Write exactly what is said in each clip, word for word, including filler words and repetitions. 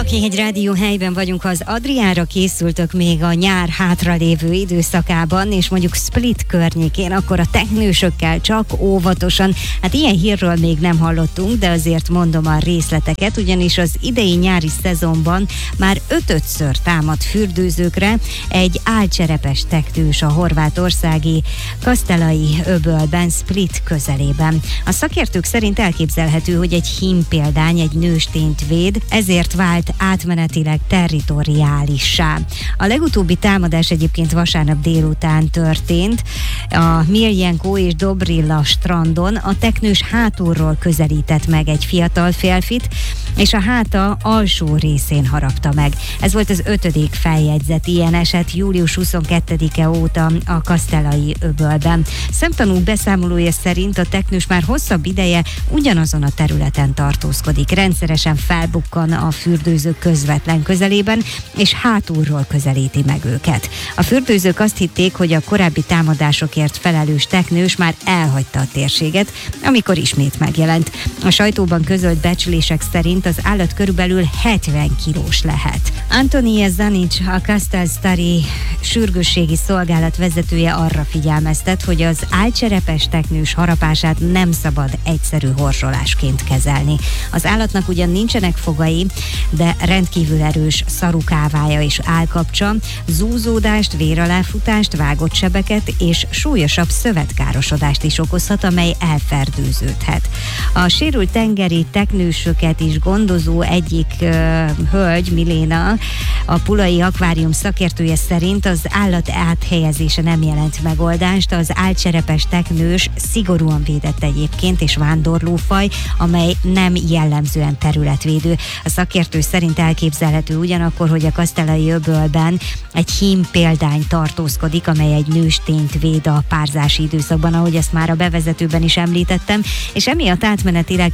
Egy rádió helyben vagyunk, az Adriára készültök még a nyár hátralévő időszakában, és mondjuk Split környékén, akkor a teknősökkel csak óvatosan. Hát ilyen hírről még nem hallottunk, de azért mondom a részleteket, ugyanis az idei nyári szezonban már ötödször támad fürdőzőkre egy álcserepes teknős a horvátországi Kastellai öbölben, Split közelében. A szakértők szerint elképzelhető, hogy egy hímpéldány egy nőstényt véd, ezért vált átmenetileg territoriálissá. A legutóbbi támadás egyébként vasárnap délután történt a Miljenko és Dobrilla strandon. A teknős hátulról közelített meg egy fiatal férfit, és a háta alsó részén harapta meg. Ez volt az ötödik feljegyzett ilyen eset július huszonkettedike óta a Kastellai öbölben. Szemtanúk beszámolója szerint a teknős már hosszabb ideje ugyanazon a területen tartózkodik. Rendszeresen felbukkan a fürdőzők közvetlen közelében, és hátulról közelíti meg őket. A fürdőzők azt hitték, hogy a korábbi támadásokért felelős teknős már elhagyta a térséget, amikor ismét megjelent. A sajtóban közölt becslések szerint az állat körülbelül hetven kilós lehet. Antonije Zanic, a Kastelsztari sürgősségi szolgálat vezetője arra figyelmeztet, hogy az álcserepes teknős harapását nem szabad egyszerű horsolásként kezelni. Az állatnak ugyan nincsenek fogai, de rendkívül erős szarukávája és állkapcsa, zúzódást, véraláfutást, vágott sebeket és súlyosabb szövetkárosodást is okozhat, amely elferdőződhet. A sérült tengeri teknősöket is gondozó egyik uh, hölgy, Miléna, a Pulai Akvárium szakértője szerint az állat áthelyezése nem jelent megoldást. Az álcserepes teknős szigorúan védett egyébként és vándorlófaj, amely nem jellemzően területvédő. A szakértő szerint elképzelhető ugyanakkor, hogy a Kastellai öbölben egy hímpéldány tartózkodik, amely egy nőstényt véd a párzási időszakban, ahogy ezt már a bevezetőben is említettem, és emiatt átmenetileg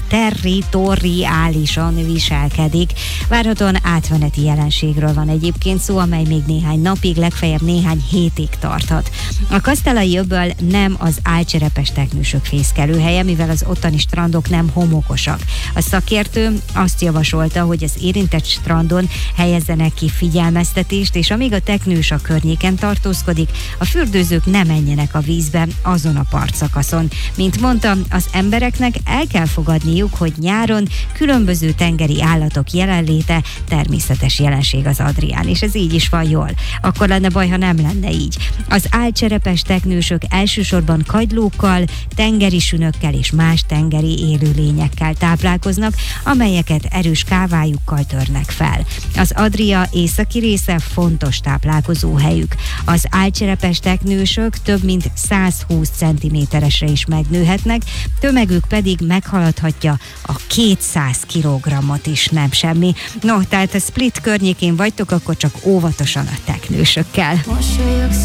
territoriálisan viselkedik. Várhatóan átmeneti jelenségről van egyébként szó, amely még néhány napig, legfeljebb néhány hétig tarthat. A Kastellai öböl nem az álcserepes teknősök fészkelőhelye, mivel az ottani strandok nem homokosak. A szakértő azt javasolta, hogy az érintett strandon helyezzenek ki figyelmeztetést, és amíg a teknős a környéken tartózkodik, a fürdőzők ne menjenek a vízbe azon a partszakaszon. Mint mondtam, az embereknek el kell fogadniuk, hogy nyáron különböző tengeri állatok jelenléte természetes jelenség az Adrián, és ez így is van jól. Akkor lenne baj, ha nem lenne így. Az álcserepes teknősök elsősorban kagylókkal, tengeri sünökkel és más tengeri élőlényekkel táplálkoznak, amelyeket erős kávájukkal törnek fel. Az Adria északi része fontos táplálkozóhelyük. Az álcserepes teknősök több mint százhúsz centiméteresre is megnőhetnek, tömegük pedig meghaladhatja a kétszáz kilogrammot is, nem semmi. No, tehát a Split környékén vagytok, akkor csak óvatosan a teknősökkel.